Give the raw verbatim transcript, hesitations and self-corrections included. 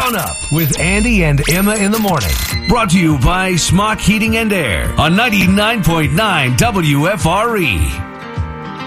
On Up with Andy and Emma in the morning. Brought to you by Smock Heating and Air on ninety-nine point nine W F R E.